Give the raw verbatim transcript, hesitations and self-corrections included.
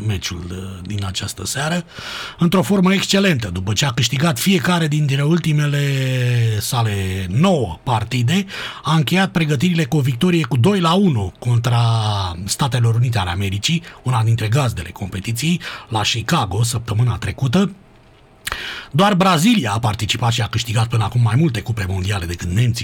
meciul din această seară, într-o formă excelentă, după ce a câștigat fiecare dintre ultimele sale nouă partide, a încheiat pregătirile cu o victorie cu doi la unu contra Statelor Unite ale Americii, una dintre gazdele competiției, la Chicago săptămâna trecută. Doar Brazilia a participat și a câștigat până acum mai multe cupe mondiale decât nemții